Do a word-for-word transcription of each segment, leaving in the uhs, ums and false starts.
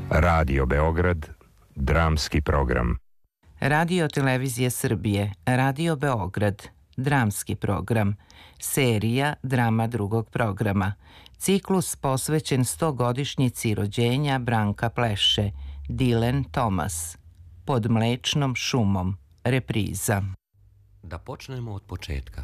Radio Beograd, dramski program. Radio Televizije Srbije, Radio Beograd, dramski program, serija drama drugog programa, ciklus posvećen stogodišnjici rođenja Branka Pleše, Dilen Tomas, Pod mlečnom šumom, repriza. Da počnemo od početka.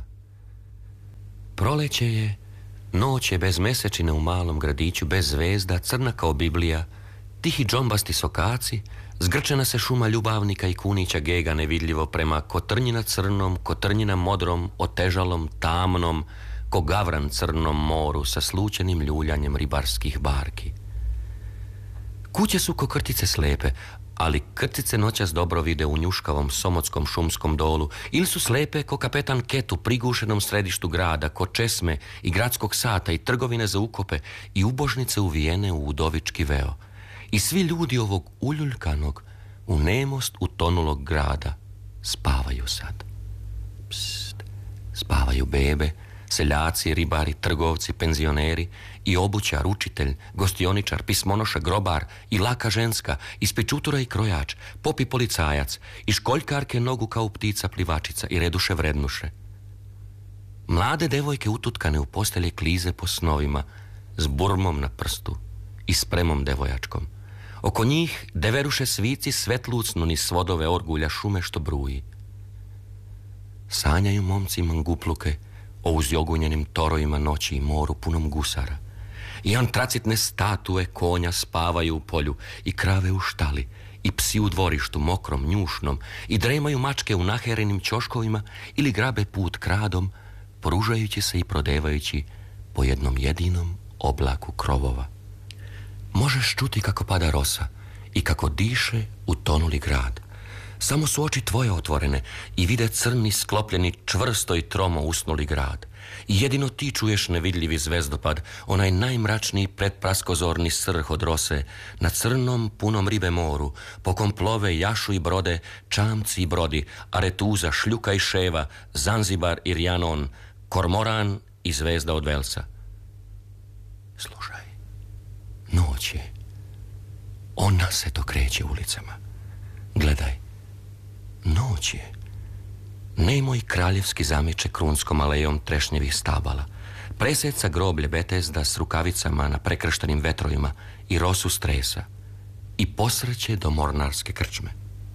Proleće je, noć je bez mesečine u malom gradiću, bez zvezda, crna kao Biblija, tihi džombasti sokaci, zgrčena se šuma ljubavnika i kunića gega nevidljivo prema kotrnjina crnom, kotrnjina modrom, otežalom, tamnom, ko gavran crnom moru sa slučenim ljuljanjem ribarskih barki. Kuće su ko krtice slepe, ali krtice noćas dobro vide u njuškavom somotskom šumskom dolu, ili su slepe ko kapetan Ket u prigušenom središtu grada, ko česme i gradskog sata i trgovine za ukope i ubožnice uvijene u udovički veo. I svi ljudi ovog uljuljkanog, u nemost utonulog grada spavaju sad. Pst, spavaju bebe, seljaci, ribari, trgovci, penzioneri i obućar, učitelj, gostioničar, pismonoša, grobar i laka ženska, i spečutura i krojač, pop i policajac, i školjkarke nogu kao ptica plivačica i reduše vrednuše. Mlade devojke ututkane u postelje klize po snovima, s burmom na prstu i spremom devojačkom. Oko njih deveruše svici svetlucnu niz svodove orgulja šume što bruji. Sanjaju momci mangupluke o uzjogunjenim torojima noći i moru punom gusara. I antracitne statue konja spavaju u polju i krave u štali i psi u dvorištu mokrom, njušnom i dremaju mačke u naherenim ćoškovima ili grabe put kradom, pružajući se i prodevajući po jednom jedinom oblaku krovova. Možeš čuti kako pada rosa i kako diše utonuli grad. Samo su oči tvoje otvorene i vide crni, sklopljeni, čvrsto i tromo usnuli grad. I jedino ti čuješ nevidljivi zvezdopad, onaj najmračniji predpraskozorni srh od rose, na crnom, punom ribe moru, po kom plove jašu i brode, čamci i brodi, Aretuza, Šljuka i Ševa, Zanzibar i Rjanon, Kormoran i zvezda od Velsa. Slušaj, noć je. Ona se to kreće ulicama. Gledaj, noć je. Nemoj kraljevski zamiče krunskom alejom trešnjevih stabala. Preseca groblje Betesda s rukavicama na prekrštenim vetrovima i rosu stresa i posreće do mornarske krčme.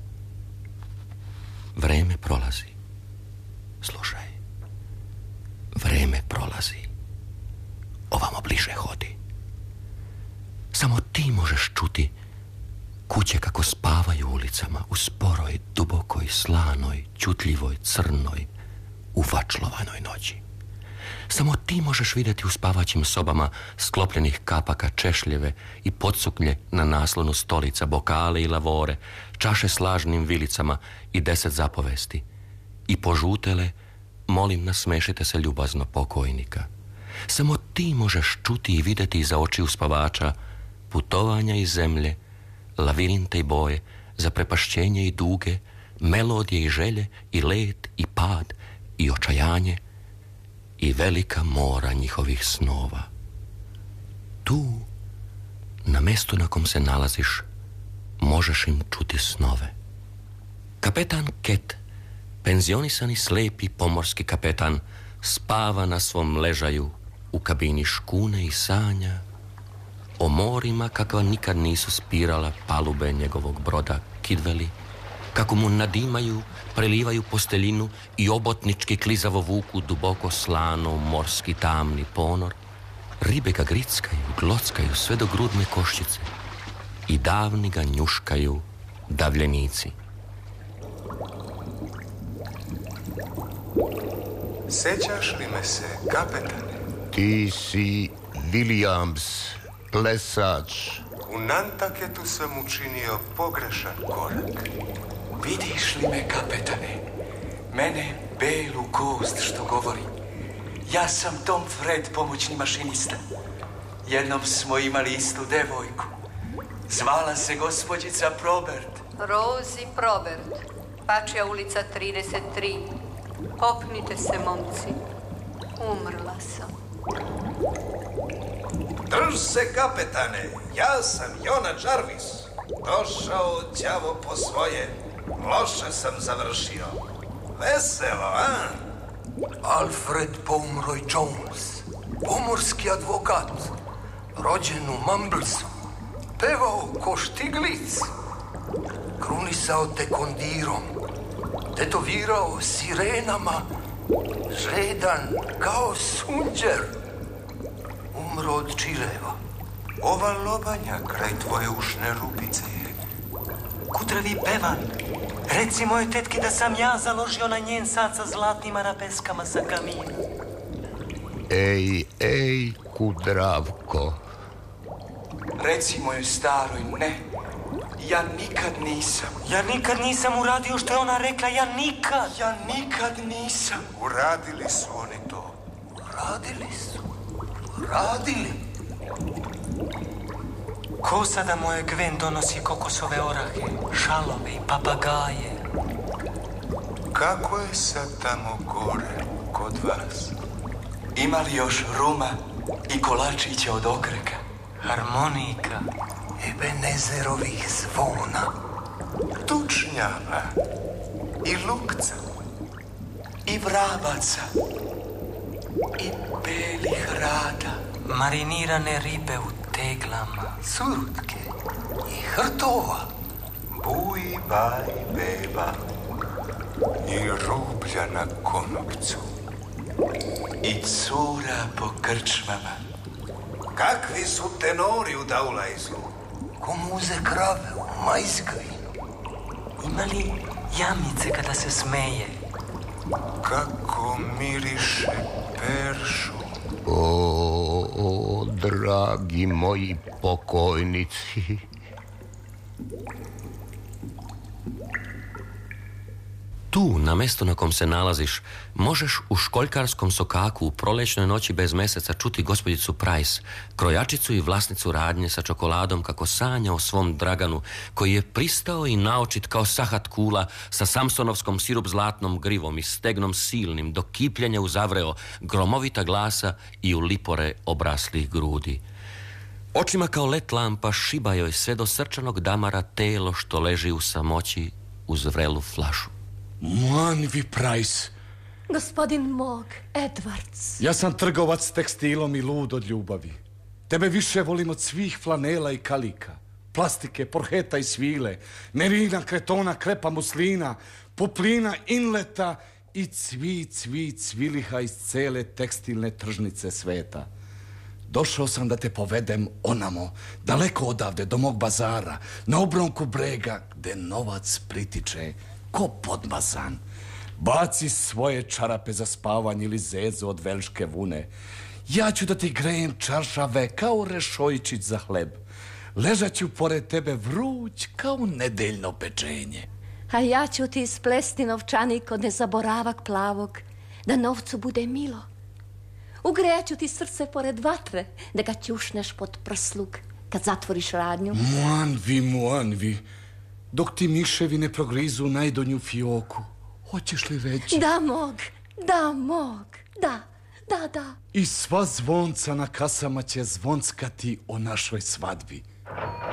Vreme prolazi. Slušaj, vreme prolazi. Ovamo bliže hodi. Samo ti možeš čuti kuće kako spavaju ulicama u sporoj, dubokoj, slanoj, ćutljivoj, crnoj, uvačlovanoj noći. Samo ti možeš vidjeti u spavaćim sobama sklopljenih kapaka češljeve i podsuknje na naslonu stolica, bokale i lavore, čaše s lažnim vilicama i deset zapovesti. I požutele, molim nasmešite se ljubazno pokojnika. Samo ti možeš čuti i vidjeti iza očiju spavača putovanja iz zemlje, lavirinte i boje, zaprepašćenje i duge, melodije i želje, i let, i pad, i očajanje, i velika mora njihovih snova. Tu, na mestu na kom se nalaziš, možeš im čuti snove. Kapetan Ket, penzionisani slepi pomorski kapetan, spava na svom ležaju u kabini škune i sanja o morima kakva nikad nisu spirala palube njegovog broda Kidveli, kako mu nadimaju, prelivaju posteljinu i obotnički klizavo vuku duboko slano morski tamni ponor. Ribe ga grickaju, glockaju sve do grudne koščice i davni ga njuškaju davljenici. Sećaš li me se, kapetane? Ti si Williams, plesač. U Nantaketu sam učinio pogrešan korak. Vidiš li me, kapetane? Mene, belu kost što govori. Ja sam Tom Fred, pomoćni mašinista. Jednom smo imali istu devojku. Zvala se gospođica Probert. Rosie Probert, Pačija ulica trideset tri. Popnite se, momci. Umrla sam. Drž se, kapetane, ja sam Jona Jarvis. Došao đavo po svoje. Loše sam završio. Veselo, a? Alfred Pomeroy Jones, pomorski advokat, rođen u Mumblesu, pevao ko štiglic, krunisao te kondirom, tetovirao sirenama, žedan kao sunđer, umro od čireva. Ova lobanja kraj tvoje ušne rupice je. Kutravi pevan. Reci mojoj tetki da sam ja založio na njen sad sa zlatnim arabeskama sa kamina. Ej, ej, Kudravko. Reci mojoj staroj ne. Ja nikad nisam. Ja nikad nisam uradio što je ona rekla, ja nikad. Ja nikad nisam. Uradili su oni to. Uradili su. Uradili. Ko sada moje Gven donosi kokosove orahe, šalove i papagaje? Kako je sad tamo gore, kod vas? Ima li još ruma i kolačića od okreka? Harmonika. Ebenezerovih zvona. Tučnjava i lukca I vrabaca. I belih rada. Marinirane ribe u teglama. Surutke i hrtova. buj, baj, beba i rublja na konopcu. I cura po krčmama. Kakvi su tenori u Daulajzu? Ko muze krave u Majskvi. Ima li jamice kada se smeje? Kako miriše peršu. O, o, dragi moji pokojnici. Tu, na mestu na kom se nalaziš, možeš u školjkarskom sokaku u prolećnoj noći bez meseca čuti gospođicu Price, krojačicu i vlasnicu radnje sa čokoladom, kako sanja o svom Draganu, koji je pristao i naočit kao sahat kula sa samsonovskom sirup zlatnom grivom i stegnom silnim, do kipljenja uzavreo gromovita glasa i u lipore obraslih grudi. Očima kao let lampa šiba joj sve do srčanog damara telo što leži u samoći uz vrelu flašu. Manvi Price. Gospodin Mog, Edwards. Ja sam trgovac s tekstilom i lud od ljubavi. Tebe više volim od svih flanela i kalika, plastike, porheta i svile, merina, kretona, krepa, muslina, puplina, inleta i cvi, cvi, cviliha iz cele tekstilne tržnice sveta. Došao sam da te povedem onamo, daleko odavde, do mog bazara, na obronku brega, gde novac pritiče ko podmazan. Baci svoje čarape za spavanje ili zezu od velške vune. Ja ću da ti grejem čaršave kao rešojčić za hleb. Ležat ću pored tebe vruć kao nedeljno pečenje. A ja ću ti isplesti novčanik od nezaboravak plavog, da novcu bude milo. Ugrejat ću ti srce pored vatre, da ga ćušneš pod prsluk kad zatvoriš radnju. Muanvi, muanvi, dok ti miševi ne progrizu najdonju fioku. Hoćeš li reći? Da, Mog, da, Mog, da, da, da. I sva zvonca na kasama će zvonskati o našoj svadbi.